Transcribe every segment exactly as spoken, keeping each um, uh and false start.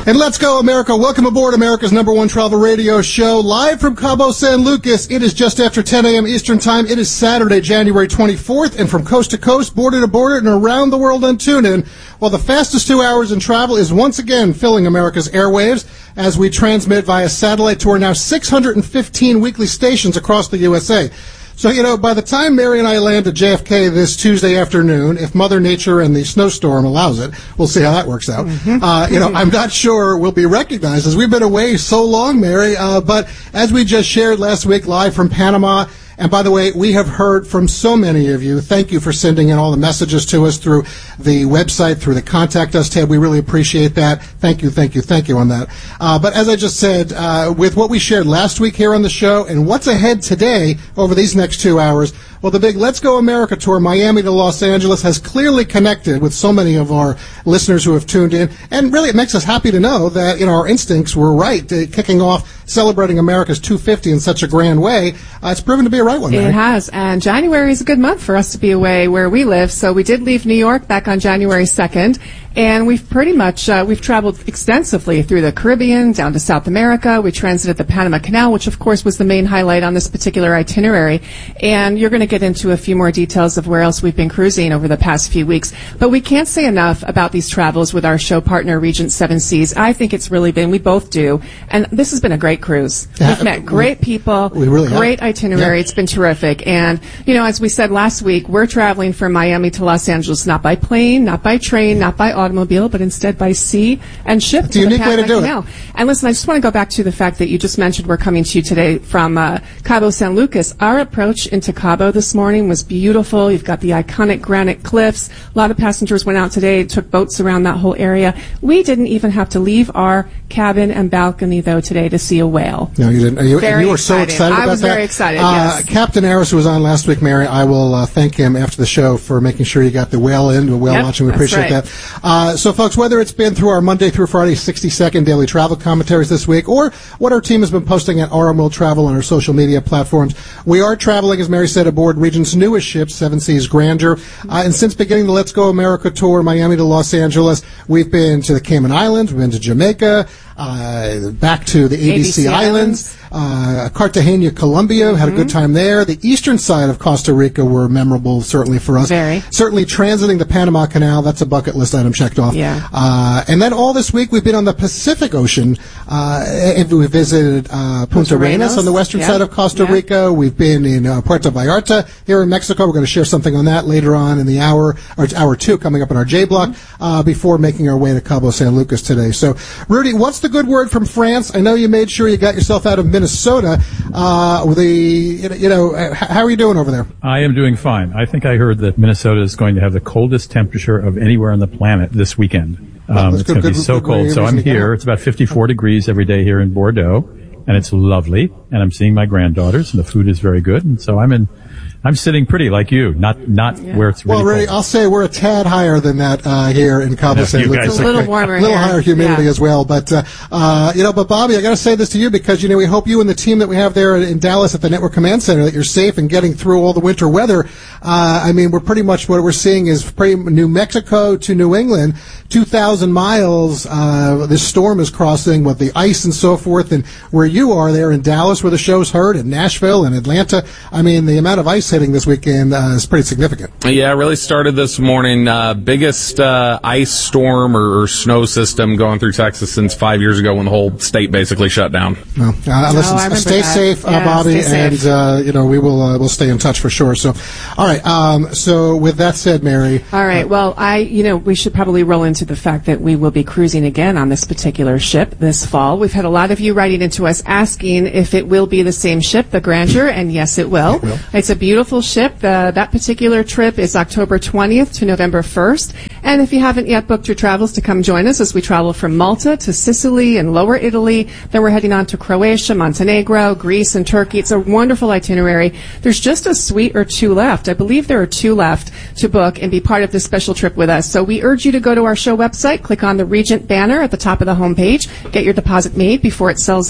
And let's go, America. Welcome aboard America's number one travel radio show, live from Cabo San Lucas. It is just after ten a.m. Eastern Time. It is Saturday, January twenty-fourth, and from coast to coast, border to border, and around the world on TuneIn, well, the fastest two hours in travel is once again filling America's airwaves as we transmit via satellite to our now six hundred fifteen weekly stations across the U S A. So, you know, by the time Mary and I land at J F K this Tuesday afternoon, if Mother Nature and the snowstorm allows it, we'll see how that works out. Mm-hmm. Uh, you know, I'm not sure we'll be recognized as we've been away so long, Mary. Uh, but as we just shared last week live from Panama, and by the way, we have heard from so many of you. Thank you for sending in all the messages to us through the website, through the Contact Us tab. We really appreciate that. Thank you, thank you, thank you on that. Uh, but as I just said, uh, with what we shared last week here on the show and what's ahead today over these next two hours, well, the big Let's Go America tour, Miami to Los Angeles, has clearly connected with so many of our listeners who have tuned in. And really, it makes us happy to know that, you know, our instincts were right, uh, kicking off celebrating America's two fifty in such a grand way. Uh, it's proven to be a right one, Mary. It has. And January is a good month for us to be away where we live. So we did leave New York back on January second. And we've pretty much, uh, we've traveled extensively through the Caribbean, down to South America. We transited the Panama Canal, which of course was the main highlight on this particular itinerary. And you're going to get into a few more details of where else we've been cruising over the past few weeks. But we can't say enough about these travels with our show partner, Regent Seven Seas. I think it's really been, we both do. And this has been a great cruise. Yeah, We've met great people, we really great have. itinerary. Yeah. It's been terrific. And, you know, as we said last week, we're traveling from Miami to Los Angeles, not by plane, not by train, not by automobile, but instead by sea and ship. It's a unique way to do it. And listen, I just want to go back to the fact that you just mentioned we're coming to you today from uh, Cabo San Lucas. Our approach into Cabo this morning was beautiful. You've got the iconic granite cliffs. A lot of passengers went out today, took boats around that whole area. We didn't even have to leave our cabin and balcony, though, today to see a whale. No, you didn't. You, very you were so excited. excited about that. I was very excited, uh, yes. Captain Harris, who was on last week, Mary, I will uh, thank him after the show for making sure you got the whale in, the whale yep, watching. We appreciate right. that. Uh, so, folks, whether it's been through our Monday through Friday sixty-second daily travel commentaries this week or what our team has been posting at R M World Travel on our social media platforms, we are traveling, as Mary said, aboard Regent's newest ship, Seven Seas Grandeur. Uh, and since beginning the Let's Go America tour, Miami to Los Angeles, we've been to the Cayman Islands, we've been to Jamaica, uh, back to the A B C, A B C Islands, uh, Cartagena, Colombia, mm-hmm. had a good time there. The eastern side of Costa Rica were memorable, certainly for us. Very. Certainly transiting the Panama Canal, that's a bucket list item checked off. Yeah. Uh, and then all this week we've been on the Pacific Ocean. Uh, and we visited uh, Punta Arenas on the western yeah. side of Costa yeah. Rica. We've been in uh, Puerto Vallarta here in Mexico. We're going to share something on that later on in the hour, or hour two coming up in our J Block, mm-hmm. uh, before making our way to Cabo San Lucas today. So, Rudy, what's the good word from France? I know you made sure you got yourself out of Minnesota. Uh, the you know, how are you doing over there? I am doing fine. I think I heard that Minnesota is going to have the coldest temperature of anywhere on the planet this weekend. Um, it's going to be so cold. So I'm here. It's about fifty-four degrees every day here in Bordeaux, and it's lovely. And I'm seeing my granddaughters, and the food is very good. And so I'm in. I'm sitting pretty like you, not not yeah. where it's really well, Rudy, cold. I'll say we're a tad higher than that uh, here in Cabo No, San you Lucas. guys It's a little warmer a little here. higher humidity yeah. as well. But uh, uh, you know, but Bobby, I got to say this to you because you know we hope you and the team that we have there in Dallas at the Network Command Center that you're safe and getting through all the winter weather. Uh, I mean, we're pretty much what we're seeing is pretty New Mexico to New England, two thousand miles. Uh, this storm is crossing with the ice and so forth, and where you are there in Dallas, where the show's heard, in Nashville and Atlanta. I mean, the amount of ice hitting this weekend. Uh, is pretty significant. Yeah, it really started this morning. Uh, biggest uh, ice storm or, or snow system going through Texas since five years ago when the whole state basically shut down. Well, uh, listen, oh, stay that. safe, uh, yeah, Bobby, stay and safe. uh, you know we will uh, we'll stay in touch for sure. So, all right. Um, so with that said, Mary. All right. Well, I you know we should probably roll into the fact that we will be cruising again on this particular ship this fall. We've had a lot of you writing into us asking if it will be the same ship, the Grandeur, and yes, it will. It will. It's a beautiful ship. The, that particular trip is October twentieth to November first. And if you haven't yet booked your travels to come join us as we travel from Malta to Sicily and Lower Italy, then we're heading on to Croatia, Montenegro, Greece, and Turkey. It's a wonderful itinerary. There's just a suite or two left. I believe there are two left to book and be part of this special trip with us. So we urge you to go to our show website, click on the Regent banner at the top of the homepage, get your deposit made before it sells out. And if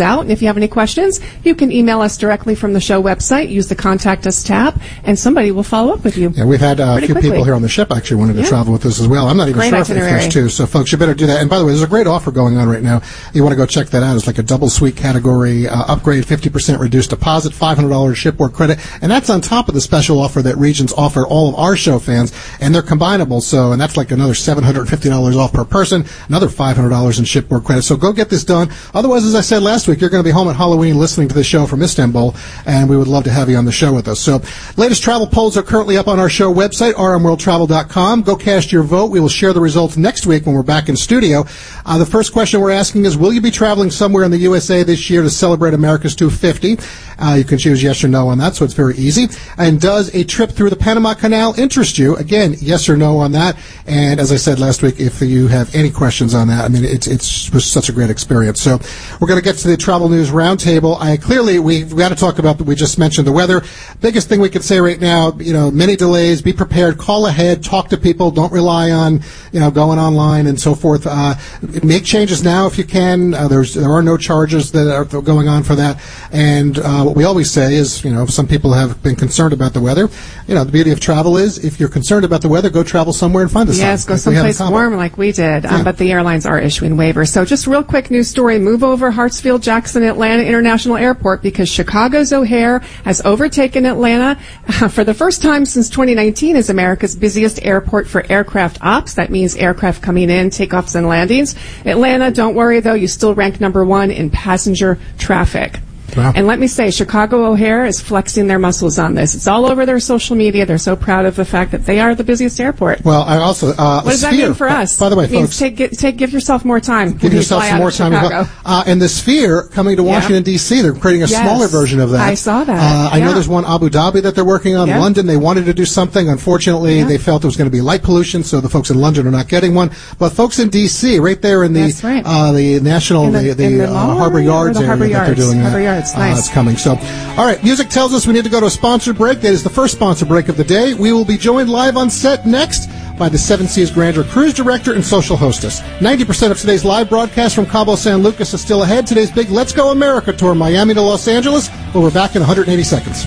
you have any questions, you can email us directly from the show website. Use the Contact Us tab, and somebody will follow up with you. Yeah, we've had uh, a few quickly. people here on the ship actually wanted to yeah. travel with us as well. I'm not even great sure if there's two, so folks, you better do that. And by the way, there's a great offer going on right now. You want to go check that out. It's like a double suite category uh, upgrade, fifty percent reduced deposit, five hundred dollars shipboard credit, and that's on top of the special offer that Regents offer all of our show fans, and they're combinable. So, and that's like another seven hundred fifty dollars off per person, another five hundred dollars in shipboard credit. So go get this done. Otherwise, as I said last week, you're going to be home at Halloween listening to the show from Istanbul, and we would love to have you on the show with us. So latest travel polls are currently up on our show website, r m world travel dot com. Go cast your vote. We will share the results next week when we're back in studio. Uh, the first question we're asking is, will you be traveling somewhere in the U S A this year to celebrate America's two fifty? Uh, you can choose yes or no on that, so it's very easy. And does a trip through the Panama Canal interest you? Again, yes or no on that. And as I said last week, if you have any questions on that, I mean, it's it's was such a great experience. So we're going to get to the travel news roundtable. I clearly we've got to talk about. We just mentioned the weather. Biggest thing we could say right now, you know, many delays. Be prepared. Call ahead. Talk to people. Don't rely on you know going online and so forth. Uh, make changes now if you can. Uh, there's there are no charges that are going on for that. And uh, what we always say is, you know, some people have been concerned about the weather. You know, the beauty of travel is if you're concerned about the weather, go travel somewhere and find the sun. Yes, go someplace warm like we did. Yeah. Um, but the airlines are issuing waivers. So just real quick news story. Move over Hartsfield Jackson Atlanta International Airport because Chicago's O'Hare has overtaken Atlanta uh, for the first time since twenty nineteen as America's busiest airport for aircraft ops. That means aircraft coming in, takeoffs and landings. Atlanta, don't worry though, you still rank number one in passenger traffic. Wow. And let me say, Chicago O'Hare is flexing their muscles on this. It's all over their social media. They're so proud of the fact that they are the busiest airport. Well, I also uh, what does Sphere, that mean for us? By the way, it means folks, take, get, take, give yourself more time. give yourself some more time. Uh, and the Sphere coming to Washington Yeah. D C, they're creating a Yes. smaller version of that. I saw that. Uh, I Yeah. know there's one Abu Dhabi that they're working on. Yeah. London, they wanted to do something. Unfortunately, Yeah. they felt it was going to be light pollution, so the folks in London are not getting one. But folks in D C, right there in the That's right. uh, the national In the- the, the, in the uh, mall Harbor area or Yards the area Harbor that they're Yards? doing that. Harbor Yards, Uh, nice. it's coming. So, all right, music tells us we need to go to a sponsor break. That is the first sponsor break of the day. We will be joined live on set next by the Seven Seas Grandeur Cruise Director and Social Hostess. ninety percent of today's live broadcast from Cabo San Lucas is still ahead. Today's big Let's Go America tour, Miami to Los Angeles. Well, we're back in one hundred eighty seconds.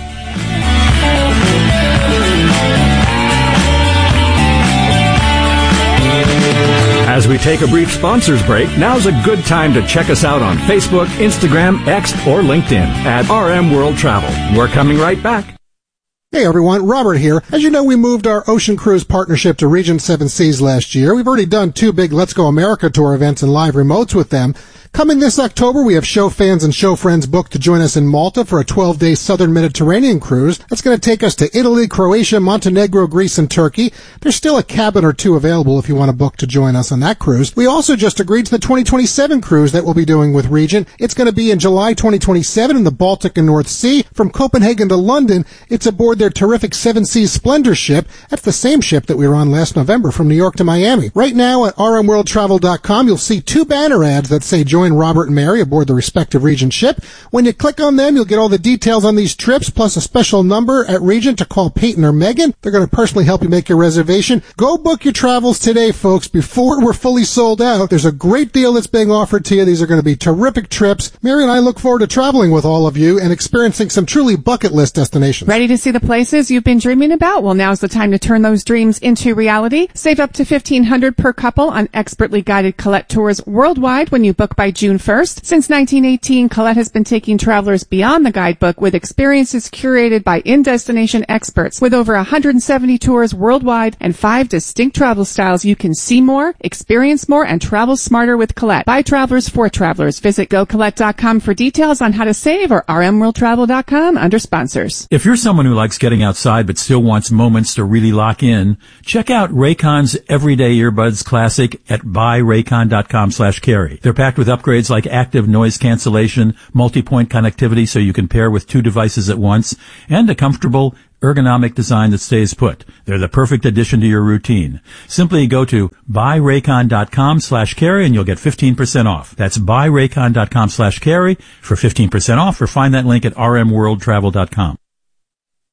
As we take a brief sponsors break, now's a good time to check us out on Facebook, Instagram, X, or LinkedIn at R M World Travel. We're coming right back. Hey everyone, Robert here. As you know, we moved our Ocean Cruise partnership to Regent Seven Seas last year. We've already done two big Let's Go America tour events and live remotes with them. Coming this October, we have show fans and show friends booked to join us in Malta for a twelve-day Southern Mediterranean cruise. That's going to take us to Italy, Croatia, Montenegro, Greece, and Turkey. There's still a cabin or two available if you want to book to join us on that cruise. We also just agreed to the twenty twenty-seven cruise that we'll be doing with Regent. It's going to be in July twenty twenty-seven in the Baltic and North Sea. From Copenhagen to London, it's aboard their terrific Seven Seas Splendor ship. That's the same ship that we were on last November from New York to Miami. Right now at r m world travel dot com, you'll see two banner ads that say join Robert and Mary aboard the respective Regent ship. When you click on them, you'll get all the details on these trips, plus a special number at Regent to call Peyton or Megan. They're going to personally help you make your reservation. Go book your travels today, folks, before we're fully sold out. There's a great deal that's being offered to you. These are going to be terrific trips. Mary and I look forward to traveling with all of you and experiencing some truly bucket list destinations. Ready to see the places you've been dreaming about? Well, now's the time to turn those dreams into reality. Save up to fifteen hundred dollars per couple on expertly guided Colette tours worldwide when you book by June first. Since nineteen eighteen, Colette has been taking travelers beyond the guidebook with experiences curated by in-destination experts. With over one hundred seventy tours worldwide and five distinct travel styles, you can see more, experience more, and travel smarter with Colette. By travelers for travelers. Visit go colette dot com for details on how to save or r m world travel dot com under sponsors. If you're someone who likes getting outside but still wants moments to really lock in, check out Raycon's Everyday Earbuds Classic at buy raycon dot com slash carry. They're packed with upgrades like active noise cancellation, multi-point connectivity so you can pair with two devices at once, and a comfortable ergonomic design that stays put. They're the perfect addition to your routine. Simply go to buy raycon dot com slash carry and you'll get fifteen percent off. That's buy raycon dot com slash carry for fifteen percent off, or find that link at r m world travel dot com.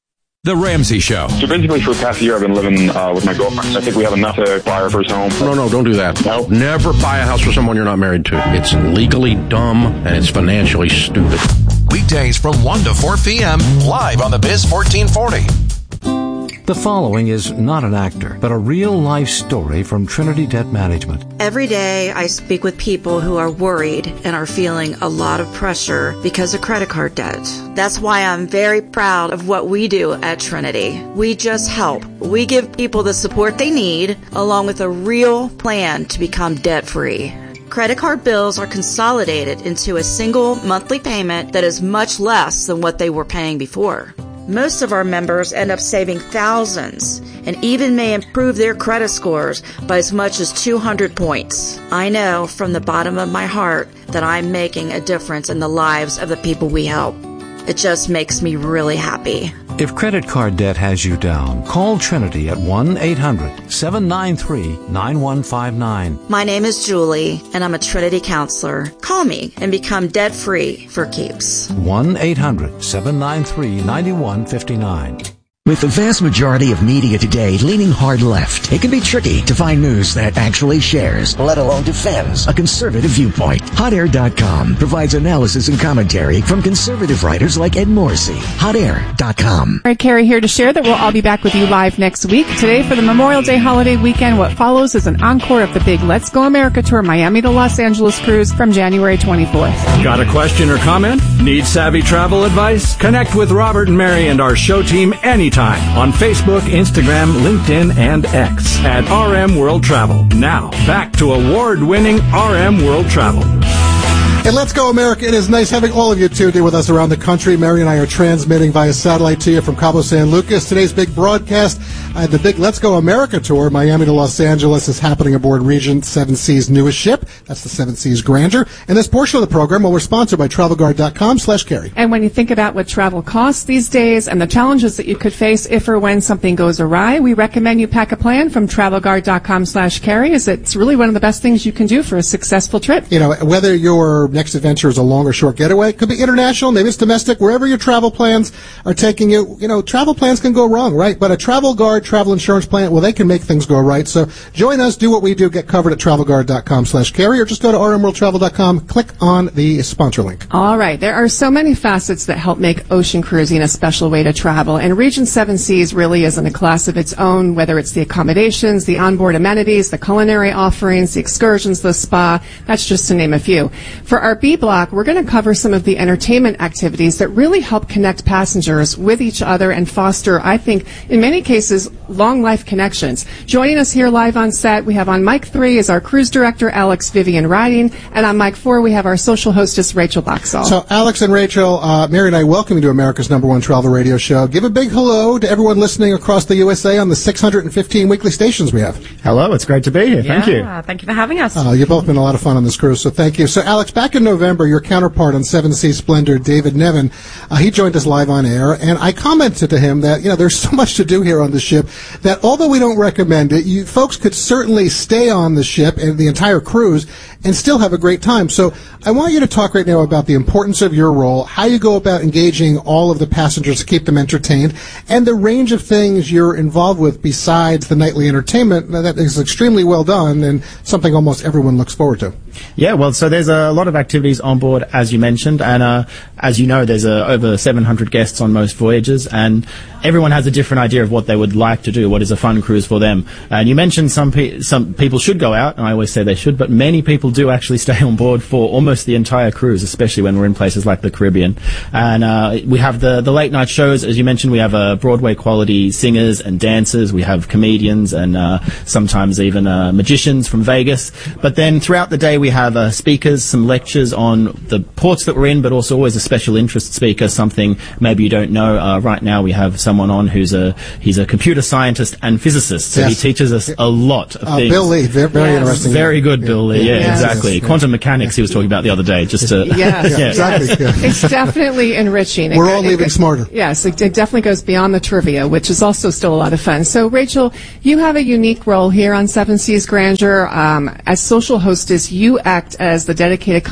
The Ramsey Show. So basically for the past year I've been living uh, with my girlfriend. I think we have enough to buy our first home. No, no, don't do that. No. Never buy a house for someone you're not married to. It's legally dumb and it's financially stupid. Weekdays from one to four p.m. live on the Biz fourteen forty. The following is not an actor, but a real-life story from Trinity Debt Management. Every day I speak with people who are worried and are feeling a lot of pressure because of credit card debt. That's why I'm very proud of what we do at Trinity. We just help. We give people the support they need, along with a real plan to become debt-free. Credit card bills are consolidated into a single monthly payment that is much less than what they were paying before. Most of our members end up saving thousands and even may improve their credit scores by as much as two hundred points. I know from the bottom of my heart that I'm making a difference in the lives of the people we help. It just makes me really happy. If credit card debt has you down, call Trinity at one eight hundred seven nine three nine one five nine. My name is Julie, and I'm a Trinity counselor. Call me and become debt-free for keeps. one eight hundred seven nine three nine one five nine. With the vast majority of media today leaning hard left, it can be tricky to find news that actually shares, let alone defends, a conservative viewpoint. Hot Air dot com provides analysis and commentary from conservative writers like Ed Morrissey. Hot Air dot com. All right, Carrie here to share that we'll all be back with you live next week. Today for the Memorial Day holiday weekend, what follows is an encore of the big Let's Go America Tour Miami to Los Angeles cruise from January twenty-fourth. Got a question or comment? Need savvy travel advice? Connect with Robert and Mary and our show team anytime on Facebook, Instagram, LinkedIn, and X at R M World Travel. Now, back to award-winning R M World Travel. And Let's Go America. It is nice having all of you tuned in with us around the country. Mary and I are transmitting via satellite to you from Cabo San Lucas. Today's big broadcast, uh, the big Let's Go America tour, Miami to Los Angeles, is happening aboard Regent Seven Seas' newest ship. That's the Seven Seas Grandeur. And this portion of the program, well, we're sponsored by travel guard dot com slash Carrie. And when you think about what travel costs these days and the challenges that you could face if or when something goes awry, we recommend you pack a plan from travel guard dot com slash Carrie, as it's really one of the best things you can do for a successful trip. You know, whether your next adventure is a long or short getaway, it could be international, maybe it's domestic, wherever your travel plans are taking you. You know, travel plans can go wrong, right? But a Travel Guard travel insurance plan, well, they can make things go right. So join us, do what we do, get covered at travel guard dot com slash Carrie, or just go to r m world travel dot com, click on the sponsor link. All right. There are so many facets that help make ocean cruising a special way to travel, and Regent Seven Seas really is in a class of its own, whether it's the accommodations, the onboard amenities, the culinary offerings, the excursions, the spa. That's just to name a few. For our B block, we're going to cover some of the entertainment activities that really help connect passengers with each other and foster, I think, in many cases, long life connections. Joining us here live on set, we have on mic three is our cruise director, Alex Vivian Riding, and on mic four, we have our social hostess, Rachel Boxall. So, Alex and Rachel, uh, Mary and I welcome you to America's number one travel radio show. Give a big hello to everyone listening across the U S A on the six hundred fifteen weekly stations we have. Hello, it's great to be here. Yeah, thank you. Thank you for having us. Uh, you've both been a lot of fun on this cruise, so thank you. So, Alex, back in November, your counterpart on Seven Seas Splendor, David Nevin, uh, he joined us live on air, and I commented to him that, you know, there's so much to do here on the ship that although we don't recommend it, you folks could certainly stay on the ship and the entire cruise and still have a great time. So I want you to talk right now about the importance of your role, how you go about engaging all of the passengers to keep them entertained, and the range of things you're involved with besides the nightly entertainment that is extremely well done and something almost everyone looks forward to. Yeah, well, so there's a lot of activities on board, as you mentioned, and uh, as you know, there's uh, over seven hundred guests on most voyages, and everyone has a different idea of what they would like to do, what is a fun cruise for them. And you mentioned some pe- some people should go out, and I always say they should, but many people do actually stay on board for almost the entire cruise, especially when we're in places like the Caribbean. And uh, we have the, the late night shows, as you mentioned, we have uh, Broadway quality singers and dancers, we have comedians and uh, sometimes even uh, magicians from Vegas. But then throughout the day we have uh, speakers, some lectures on the ports that we're in, but also always a special interest speaker, something maybe you don't know. Uh, right now we have someone on who's a he's a computer scientist and physicist, so yes. He teaches us a lot of uh, things. Bill Lee, very, very yes. interesting. Very good, yeah. Bill Lee, yeah, yes. exactly. Yes. Quantum mechanics he was talking about the other day, just to... Yes, yeah, yeah. exactly. Yes. Yeah. It's definitely enriching. We're it, all it, leaving it, smarter. Yes, it, it definitely goes beyond the trivia, which is also still a lot of fun. So, Rachel, you have a unique role here on Seven Seas Grandeur. Um, as social hostess, you act as the dedicated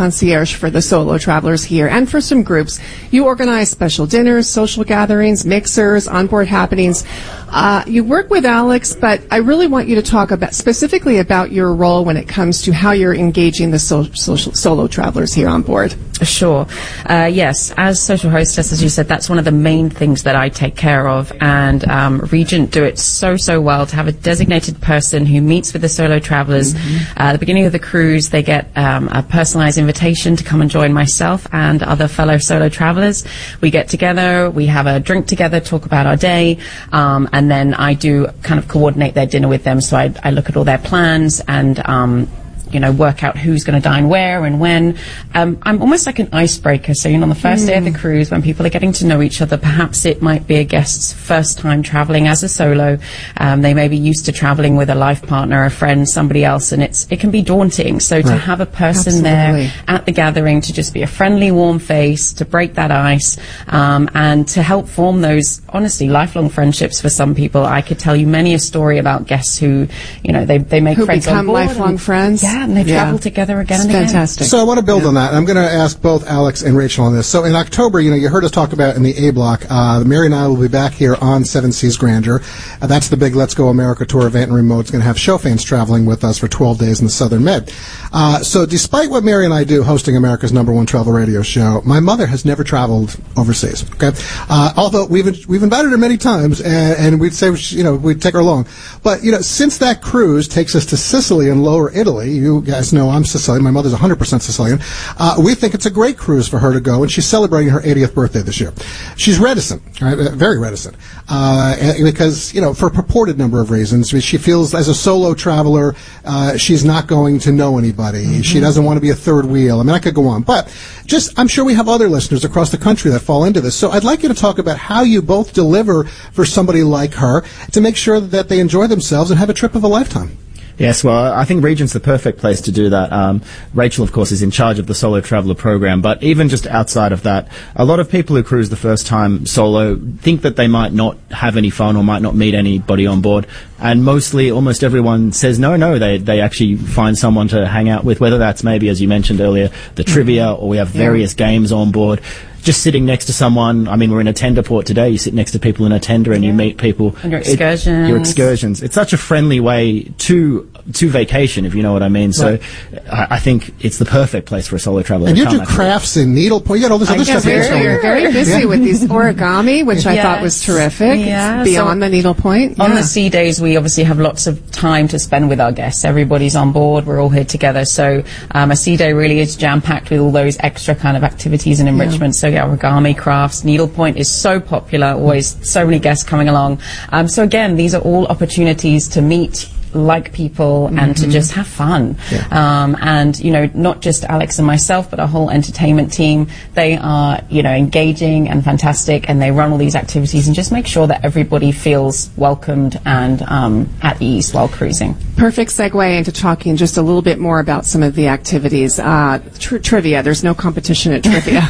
concierge for the solo travelers here and for some groups. You organize special dinners, social gatherings, mixers, onboard happenings. Uh, you work with Alex, but I really want you to talk about specifically about your role when it comes to how you're engaging the so- social, solo travelers here on board. Sure. Uh, yes, as social hostess, as you said, that's one of the main things that I take care of, and um, Regent do it so, so well to have a designated person who meets with the solo travelers. Mm-hmm. Uh, at the beginning of the cruise, they get um, a personalized invitation to come and join myself and other fellow solo travelers. We get together, we have a drink together, talk about our day, um, and then I do kind of coordinate their dinner with them. So I, I look at all their plans and um, you know, work out who's going to dine where and when. Um, I'm almost like an icebreaker. So, you know, on the first mm. day of the cruise, when people are getting to know each other, perhaps it might be a guest's first time traveling as a solo. Um, they may be used to traveling with a life partner, a friend, somebody else, and it's it can be daunting. So right. to have a person Absolutely. there at the gathering to just be a friendly, warm face, to break that ice, um, and to help form those, honestly, lifelong friendships for some people. I could tell you many a story about guests who, you know, they, they make who friends become on board lifelong and, friends. Yeah, and they yeah. travel together again it's and again. Fantastic. So I want to build yeah. on that. I'm going to ask both Alex and Rachel on this. So in October, you know, you heard us talk about in the A block, uh, Mary and I will be back here on Seven Seas Grandeur. Uh, that's the big Let's Go America Tour event, and Remote's going to have show fans traveling with us for twelve days in the Southern Med. Uh, so despite what Mary and I do, hosting America's number one travel radio show, my mother has never traveled overseas. Okay, uh, although we've we've invited her many times, and, and we'd say, you know, we'd take her along. But you know, since that cruise takes us to Sicily and Lower Italy, you guys know I'm Sicilian. My mother's one hundred percent Sicilian. Uh, we think it's a great cruise for her to go, and she's celebrating her eightieth birthday this year. She's reticent, right? Very reticent, uh, because, you know, for a purported number of reasons. She feels as a solo traveler, uh, she's not going to know anybody. Mm-hmm. She doesn't want to be a third wheel. I mean, I could go on, but just, I'm sure we have other listeners across the country that fall into this. So I'd like you to talk about how you both deliver for somebody like her to make sure that they enjoy themselves and have a trip of a lifetime. Yes, well, I think Regent's the perfect place to do that. Um, Rachel, of course, is in charge of the Solo Traveller program, but even just outside of that, a lot of people who cruise the first time solo think that they might not have any fun or might not meet anybody on board. And mostly, almost everyone says no, no, they they actually find someone to hang out with, whether that's maybe, as you mentioned earlier, the trivia, or we have various yeah. games on board. Just sitting next to someone, I mean, we're in a tender port today, you sit next to people in a tender and yeah. you meet people. And your excursions. It, your excursions. It's such a friendly way to to vacation, if you know what I mean. So right. I, I think it's the perfect place for a solo traveler. And you do crafts and needlepoint. You got all this I other stuff. Very, you're very busy yeah. with these origami, which yes. I thought was terrific. Yeah. Beyond so the needlepoint. On yeah. the sea days, we obviously have lots of time to spend with our guests. Everybody's on board. We're all here together. So um, a sea day really is jam-packed with all those extra kind of activities and enrichment. Yeah. So yeah, origami, crafts, needlepoint is so popular. Always so many guests coming along. Um, so again, these are all opportunities to meet like people mm-hmm. and to just have fun. Yeah. Um, and, you know, not just Alex and myself, but our whole entertainment team. They are, you know, engaging and fantastic, and they run all these activities and just make sure that everybody feels welcomed and um, at ease while cruising. Perfect segue into talking just a little bit more about some of the activities. Uh, tri- trivia. There's no competition at trivia.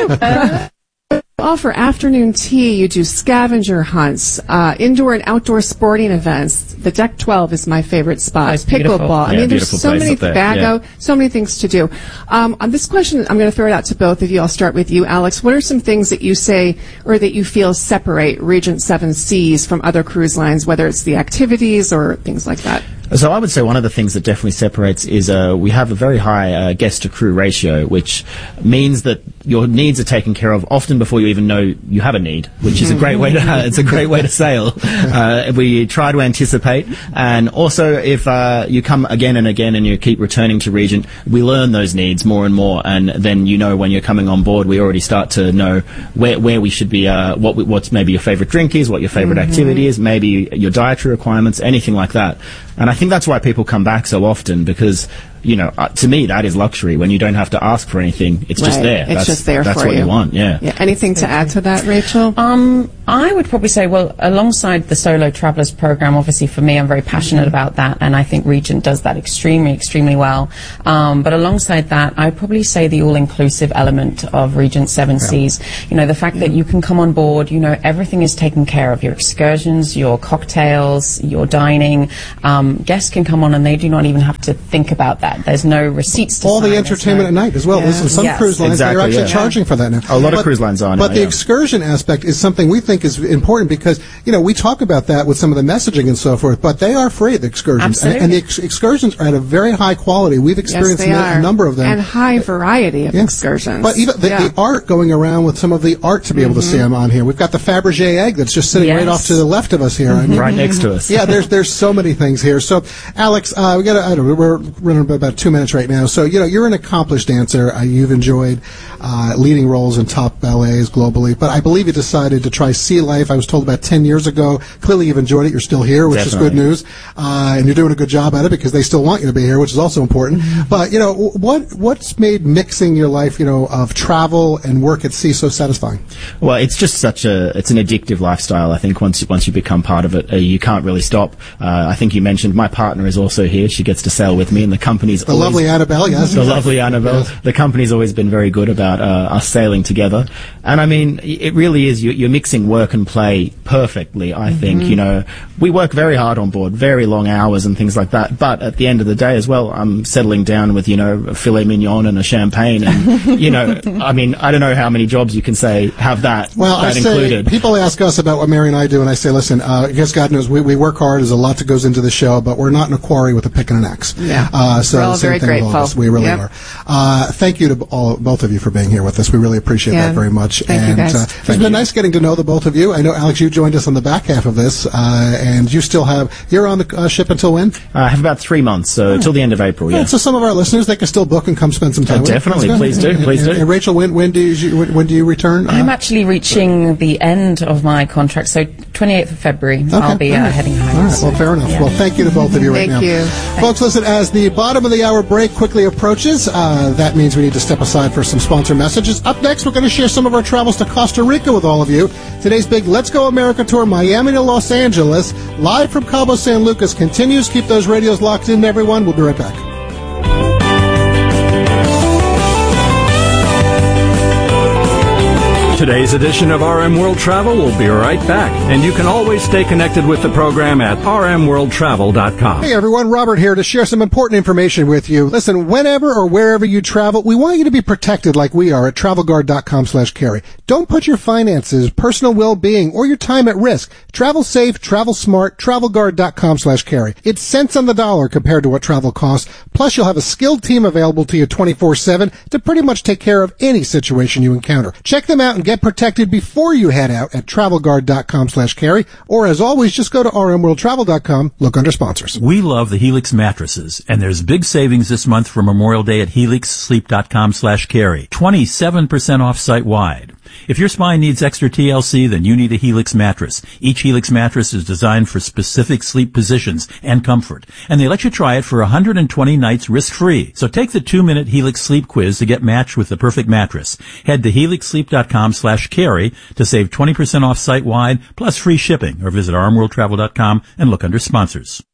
uh, offer afternoon tea. You do scavenger hunts, uh, indoor and outdoor sporting events. The Deck twelve is my favorite spot. Oh, pickleball. Yeah, I mean, there's so many bago, yeah. so many things to do. Um, on this question, I'm going to throw it out to both of you. I'll start with you, Alex. What are some things that you say or that you feel separate Regent Seven Seas from other cruise lines, whether it's the activities or things like that? So I would say one of the things that definitely separates is uh, we have a very high uh, guest-to-crew ratio, which means that your needs are taken care of often before you even know you have a need, which is a great way to uh, it's a great way to sail. Uh, we try to anticipate, and also if uh, you come again and again and you keep returning to Regent, we learn those needs more and more, and then you know when you're coming on board, we already start to know where where we should be, uh, what we, what's maybe your favourite drink is, what your favourite mm-hmm. activity is, maybe your dietary requirements, anything like that. And I think that's why people come back so often, because, you know, uh, to me, that is luxury. When you don't have to ask for anything, it's right. just there. It's that's, just there that's for what you. you want, yeah. yeah. Anything to add to that, Rachel? Um, I would probably say, well, alongside the Solo Travelers program, obviously for me, I'm very passionate mm-hmm. about that, and I think Regent does that extremely, extremely well. Um, but alongside that, I'd probably say the all-inclusive element of Regent Seven yeah. Seas. You know, the fact yeah. that you can come on board, you know, everything is taken care of. Your excursions, your cocktails, your dining. Um, guests can come on and they do not even have to think about that. that. There's no receipts to all sign. the entertainment no, at night as well. Yeah. Listen, some yes. cruise lines exactly, they're actually yeah. charging for that now. A lot but, of cruise lines are now. But the yeah. excursion aspect is something we think is important because you know we talk about that with some of the messaging and so forth. But they are free, the excursions, and, and the ex- excursions are at a very high quality. We've experienced yes, a, a number of them and high variety of yeah. excursions. But even the, yeah. the art going around with some of the art to be able to see them on here. We've got the Fabergé egg that's just sitting Yes. right off to the left of us here. I mean, right next to us. Yeah, there's there's so many things here. So, Alex, uh, we got I don't know, we're running about two minutes right now. So, you know, you're an accomplished dancer. Uh, you've enjoyed uh, leading roles in top ballets globally, but I believe you decided to try sea life. I was told about ten years ago. Clearly, you've enjoyed it. You're still here, which Definitely. is good news, uh, and you're doing a good job at it because they still want you to be here, which is also important. Mm-hmm. But you know, what what's made mixing your life, you know, of travel and work at sea so satisfying? Well, it's just such a it's an addictive lifestyle. I think once once you become part of it, uh, you can't really stop. Uh, I think you mentioned my partner is also here. She gets to sail with me, and the company's the always, lovely Annabelle. Yes, the lovely Annabelle. Yes. The company's always been very good about uh, us sailing together. And I mean, it really is. You, you're mixing work and play perfectly. I mm-hmm. think you know we work very hard on board, very long hours and things like that. But at the end of the day, as well, I'm settling down with you know a filet mignon and a champagne, and you know, I mean, I don't know how many jobs you can say have that. Well, that I say included. People ask us about what Mary and I do, and I say, listen, uh, I guess God knows we, we work hard. There's a lot that goes into the show, but we're not in a quarry with a pick and an axe. Yeah. Uh, so we're all same very thing with all of grateful. us. We really yep. are. Uh, thank you to all, both of you for being here with us. We really appreciate yeah. that very much. Thank and you guys. Uh, it's been you. nice getting to know the both of you. I know, Alex, you joined us on the back half of this, uh, and you still have, you're on the uh, ship until when? Uh, I have about three months, so till the end of April, yeah. yeah. So some of our listeners, they can still book and come spend some time Oh, with you. definitely. That's good. Please do. Please and, do. And Rachel, when, when do you when, when do you return? I'm Uh, actually reaching the end of my contract, so twenty-eighth of February, Okay. I'll be uh, right. heading home. All right. so, Well, fair enough. yeah. Well, thank you to both of you right Thank now. you. Folks, listen, as the bottom of the hour break quickly approaches, uh, that means we need to step aside for some sponsor messages. Up next, we're going to share some of our travels to Costa Rica with all of you. Today's big Let's Go America tour, Miami to Los Angeles, live from Cabo San Lucas, continues. Keep those radios locked in, everyone. We'll be right back. Today's edition of R M World Travel will be right back, and you can always stay connected with the program at r m world travel dot com. Hey everyone, Robert here to share some important information with you. Listen, whenever or wherever you travel, we want you to be protected like we are at travel guard dot com slash carry. Don't put your finances, personal well-being, or your time at risk. Travel safe, travel smart, travel guard dot com slash carry. It's cents on the dollar compared to what travel costs. Plus, you'll have a skilled team available to you twenty-four seven to pretty much take care of any situation you encounter. Check them out and get protected before you head out at travel guard dot com slash carry, or as always, just go to r m world travel dot com, look under sponsors. We love the Helix mattresses, and there's big savings this month for Memorial Day at helix sleep dot com slash carry. twenty-seven percent off site-wide. If your spine needs extra T L C, then you need a Helix mattress. Each Helix mattress is designed for specific sleep positions and comfort, and they let you try it for one hundred twenty nights risk-free. So take the two-minute Helix sleep quiz to get matched with the perfect mattress. Head to helix sleep dot com slash carry to save twenty percent off site-wide, plus free shipping, or visit r m world travel dot com and look under sponsors.